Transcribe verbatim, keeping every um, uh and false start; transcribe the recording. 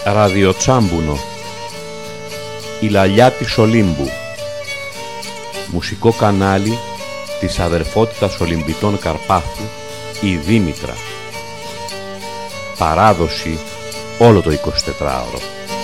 Ραδιοτσάμπουνο. Η Λαλιά της Ολύμπου. Μουσικό κανάλι της Αδερφότητας Ολυμπητών Καρπάθου, η Δήμητρα. Παράδοση όλο το εικοσιτετράωρο.